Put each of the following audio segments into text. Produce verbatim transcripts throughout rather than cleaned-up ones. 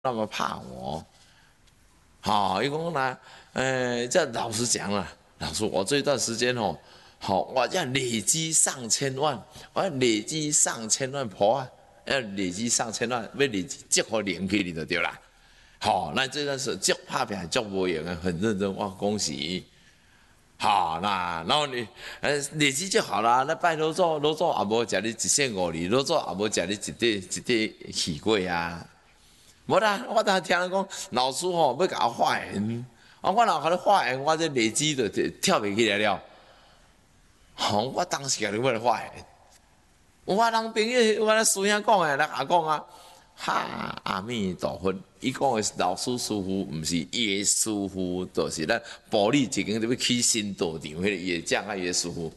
那么怕我。好，伊讲啦，呃，这老实讲了，老师，我这段时间哦，好，我要累积上千万，我要累积上千万婆啊，要累积上千万，要累积结合连起你就对啦。好，那这段时足拍拼，足无用啊，很认真，哇，恭喜。好，那然后你呃累积就好啦。那拜老祖，老祖也无食你一线五厘，老祖也无食你一块一块起粿啊。无啦，我当听人讲，老师吼要甲我化缘，啊，我若甲你化缘，我这累积就跳袂起来了。吼，我当时甲你要来化缘，我人朋友，我咧师兄讲诶，来甲讲啊，哈，阿弥陀佛，伊讲诶老师师傅，毋是伊诶师傅，就是咱保利一间要起新道场，迄个伊会讲啊，伊诶师傅，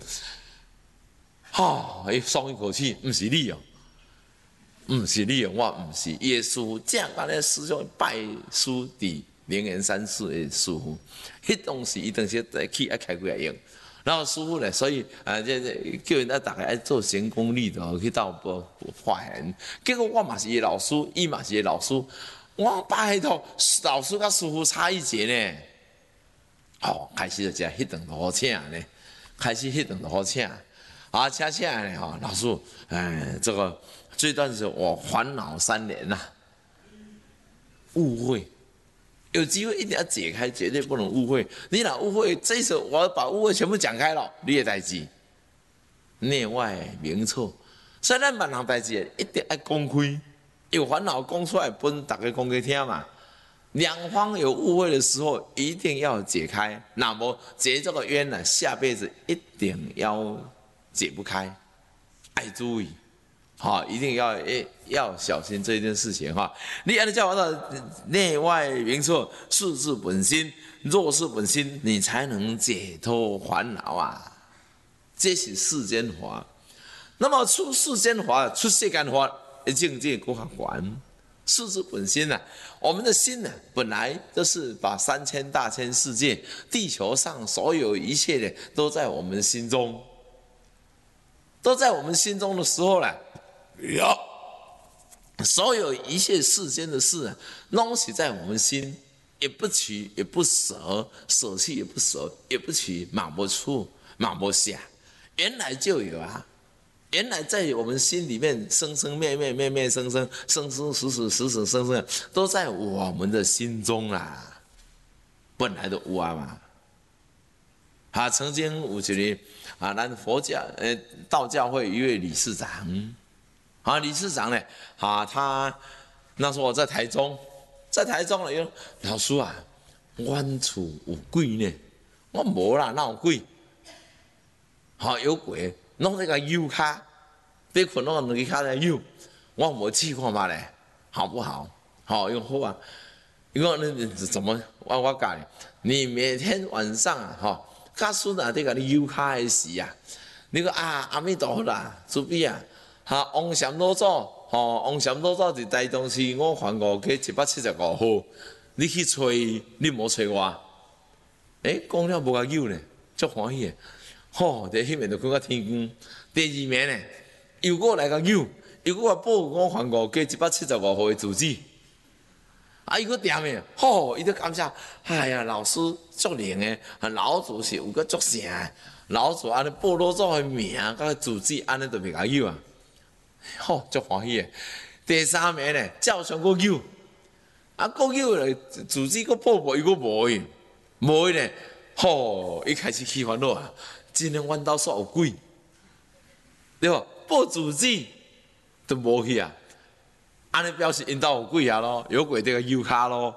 哈，伊松一口气，毋是你哦。毋是你，我毋是耶稣，正讲咧师兄拜师伫灵岩山寺的师傅，迄当时伊当时在去爱开几下用，然后师傅咧，所以啊，这这叫人家大家爱做行功力的，去到不化缘。结果我嘛是伊老师，伊嘛是伊老师，我拜托老师甲师傅差一截呢。哦，开始就食迄顿就好请呢，开始迄顿就好请，啊，请请呢吼，老师，哎，这个。这段时间我烦恼三年呐、啊，误会，有机会一定要解开，绝对不能误会。你若误会，这时候我要把误会全部讲开了，你的代志内外明错。所以咱万行代志一定要公开，有烦恼讲出来，本大家讲给听嘛。两方有误会的时候，一定要解开，那么结这个冤呢，下辈子一定要解不开，爱注意。好，一定要诶要小心这件事情哈。你按照教我的内外明错，事事本心。若是本心，你才能解脱烦恼啊。这是世间法。那么出世间法，出世间法的境界更较悬。事之本心呐、啊，我们的心呢、啊，本来就是把三千大千世界、地球上所有一切的，都在我们心中，都在我们心中的时候呢。有，所有一切世间的事啊，拢是在我们心，也不取也不舍，舍弃也不舍，也不取，马不出，马不下，原来就有啊，原来在我们心里面生生灭灭，灭灭生生，生生死死，死死生生，都在我们的心中啦，本来都有啊嘛。啊，曾经有一个啊，咱佛教呃道教会一位理事长。啊，理事长呢？啊，他那时候我在台中，在台中呢，老师啊，阮厝有鬼呢，我无啦，哪有鬼？好、啊、有鬼，弄这个油骹，别困弄两个骹在油，我无试看嘛嘞，好不好？好、哦，用好啊。因为那怎么我我教你，你每天晚上啊，哈、哦，家孙啊，这个你油骹的时啊，你讲啊，阿弥陀佛啦，慈悲啊。哈，王禅老祖，吼，王禅老祖伫台中市五环五街一百七十五号，你去找伊，你莫找我。诶，讲了无甲有呢，足欢喜的。吼，第一面就看到天光，第二面呢，又过来甲有，又过来报五环五街一百七十五号的住址。啊，伊个点的，吼，伊就感谢，哎呀，老师足灵的，老祖是有个足声的，老祖安尼报老祖的名甲住址，安尼就袂甲有啊。吼，足欢喜诶！第三名呢，照常个有，啊，个有咧，自己个报报伊个无去，无去呢，吼，伊开始起烦恼啊！今天阮兜煞有鬼，对无？报自己都无去啊，安尼表示因兜有鬼啊咯，有鬼这个油骹咯。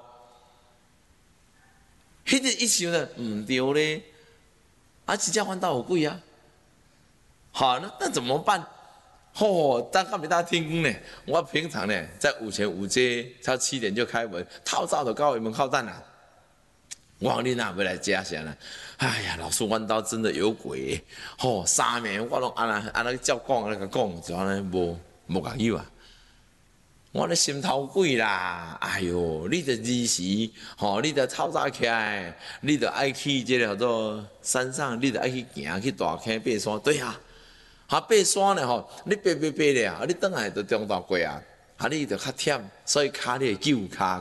迄个一想呢，毋对咧，啊，真正阮兜有鬼啊！好，那那怎么办？哦，当看没大天光呢？我平常呢，在五前五街，超七点就开门，透早就到门口等啦。我讲你哪要来家先啦？哎呀，老师，阮兜真的有鬼！吼、哦，三面我拢安那安那照讲，安那讲，就安尼无无共有啊。我咧心头鬼啦！哎哟，你着日时，吼、哦，你着透早起来，你着爱去这个叫做山上，你着爱去行去大坑爬山，对啊。啊，爬山呢吼，你爬爬爬咧啊，你转来就中昼过啊，啊，你就较忝，所以骹你会旧骹。